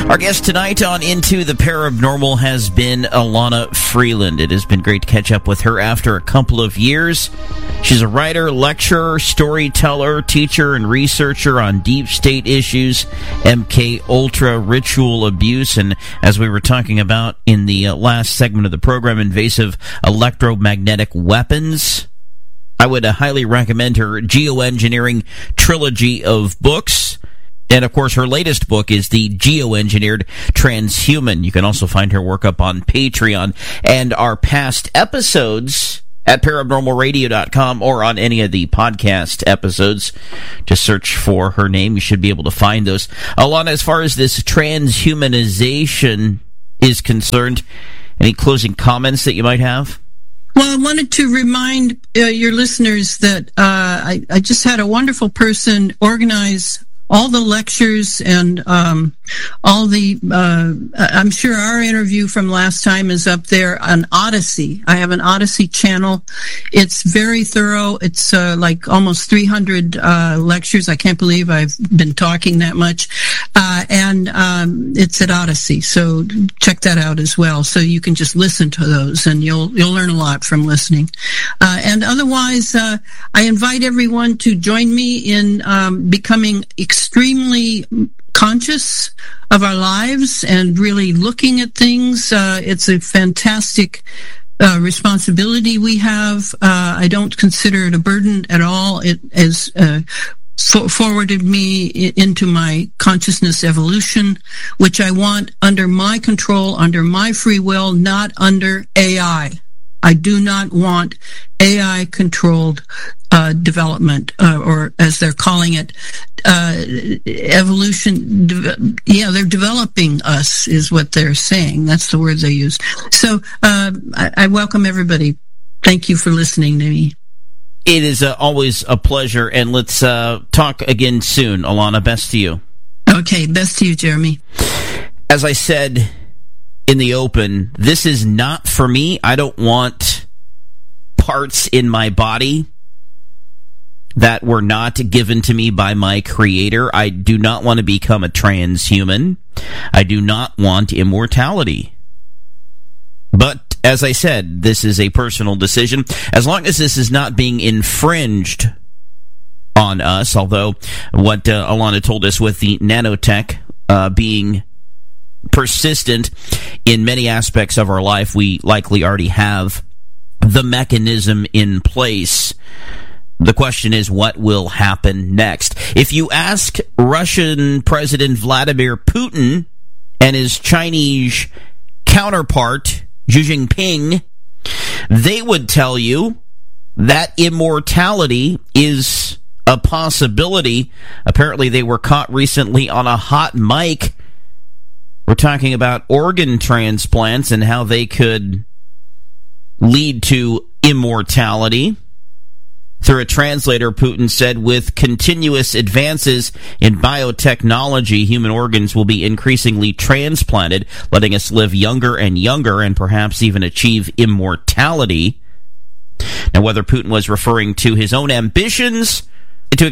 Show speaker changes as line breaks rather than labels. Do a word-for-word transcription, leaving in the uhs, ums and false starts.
Our guest tonight on Into the Paranormal has been Alana Freeland. It has been great to catch up with her after a couple of years. She's a writer, lecturer, storyteller, teacher, and researcher on deep state issues, M K Ultra, ritual abuse, and as we were talking about in the uh, last segment of the program, invasive electromagnetic weapons. I would uh, highly recommend her geoengineering trilogy of books. And, of course, her latest book is The Geoengineered Transhuman. You can also find her work up on Patreon. And our past episodes at paranormal radio dot com or on any of the podcast episodes. Just search for her name. You should be able to find those. Alana, as far as this transhumanization is concerned, any closing comments that you might have?
Well, I wanted to remind uh, your listeners that uh, I, I just had a wonderful person organize all the lectures and um, all the, uh, I'm sure our interview from last time is up there on Odyssey. I have an Odyssey channel. It's very thorough. It's uh, like almost three hundred uh, lectures. I can't believe I've been talking that much. Uh, and um, it's at Odyssey, so check that out as well. So you can just listen to those, and you'll you'll learn a lot from listening. Uh, and otherwise, uh, I invite everyone to join me in um, becoming extremely conscious of our lives and really looking at things. Uh, it's a fantastic uh, responsibility we have. Uh, I don't consider it a burden at all. It is uh, for- forwarded me into my consciousness evolution, which I want under my control, under my free will, not under A I. I do not want A I-controlled uh, development, uh, or as they're calling it, uh, evolution. De- yeah, they're developing us, is what they're saying. That's the word they use. So uh, I-, I welcome everybody. Thank you for listening to me.
It is uh, always a pleasure, and let's uh, talk again soon. Alana, best to you.
Okay, best to you, Jeremy.
As I said in the open, this is not for me. I don't want parts in my body that were not given to me by my creator. I do not want to become a transhuman. I do not want immortality. But, as I said, this is a personal decision. As long as this is not being infringed on us, although what uh, Alana told us with the nanotech uh, being persistent in many aspects of our life, we likely already have the mechanism in place. The question is, what will happen next? If you ask Russian President Vladimir Putin and his Chinese counterpart, Xi Jinping, they would tell you that immortality is a possibility. Apparently, they were caught recently on a hot mic. We're talking about organ transplants and how they could lead to immortality. Through a translator, Putin said, with continuous advances in biotechnology, human organs will be increasingly transplanted, letting us live younger and younger and perhaps even achieve immortality. Now, whether Putin was referring to his own ambitions